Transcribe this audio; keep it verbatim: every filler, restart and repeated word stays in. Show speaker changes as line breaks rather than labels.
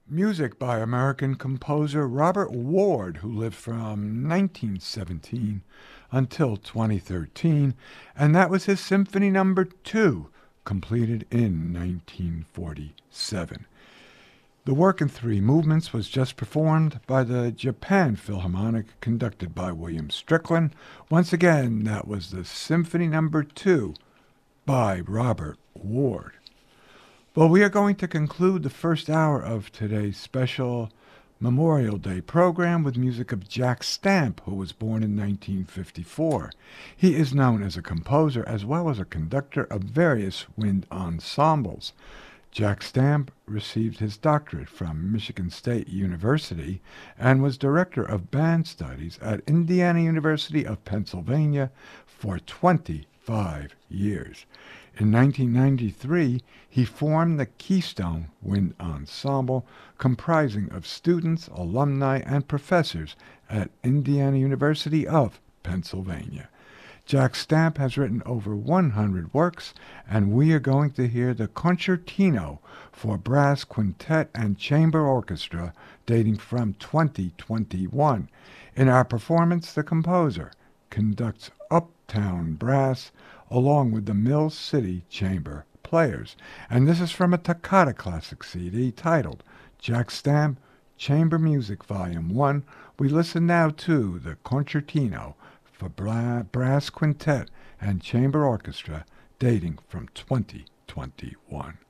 Music by American composer Robert Ward, who lived from nineteen seventeen until twenty thirteen, and that was his Symphony Number two, completed in nineteen forty-seven. The work in three movements was just performed by the Japan Philharmonic, conducted by William Strickland. Once again, that was the Symphony Number two by Robert Ward. Well, we are going to conclude the first hour of today's special Memorial Day program with music of Jack Stamp, who was born in nineteen fifty-four. He is known as a composer as well as a conductor of various wind ensembles. Jack Stamp received his doctorate from Michigan State University and was director of band studies at Indiana University of Pennsylvania for twenty-five years. In nineteen ninety-three, he formed the Keystone Wind Ensemble, comprising of students, alumni, and professors at Indiana University of Pennsylvania. Jack Stamp has written over one hundred works, and we are going to hear the Concertino for Brass Quintet and Chamber Orchestra, dating from twenty twenty-one. In our performance, the composer conducts Uptown Brass along with the Mill City Chamber Players. And this is from a Toccata Classic C D titled Jack Stamp Chamber Music Volume one. We listen now to the Concertino for Bra- Brass Quintet and Chamber Orchestra, dating from twenty twenty-one.